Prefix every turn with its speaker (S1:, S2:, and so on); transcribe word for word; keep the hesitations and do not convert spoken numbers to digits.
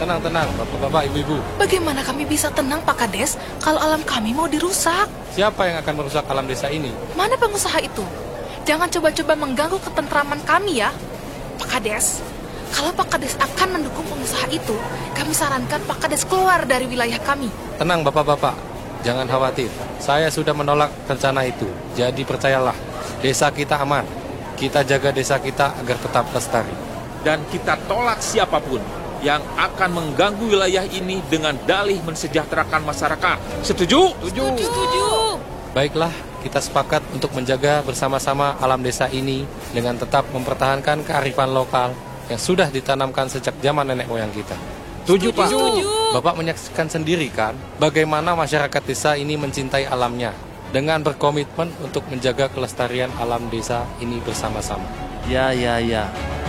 S1: tenang-tenang, bapak-bapak, ibu-ibu.
S2: Bagaimana kami bisa tenang, Pak Kades, kalau alam kami mau dirusak?
S1: Siapa yang akan merusak alam desa ini?
S2: Mana pengusaha itu? Jangan coba-coba mengganggu ketentraman kami ya, Pak Kades. Kalau Pak Kades akan mendukung pengusaha itu, kami sarankan Pak Kades keluar dari wilayah kami.
S1: Tenang, bapak-bapak. Jangan khawatir. Saya sudah menolak rencana itu. Jadi percayalah, desa kita aman. Kita jaga desa kita agar tetap lestari.
S3: Dan kita tolak siapapun yang akan mengganggu wilayah ini dengan dalih mensejahterakan masyarakat. Setuju?
S2: Setuju. Setuju.
S1: Baiklah, kita sepakat untuk menjaga bersama-sama alam desa ini dengan tetap mempertahankan kearifan lokal yang sudah ditanamkan sejak zaman nenek moyang kita. Setuju, Pak?
S2: Setuju.
S1: Bapak menyaksikan sendiri kan bagaimana masyarakat desa ini mencintai alamnya dengan berkomitmen untuk menjaga kelestarian alam desa ini bersama-sama.
S4: Ya, ya, ya.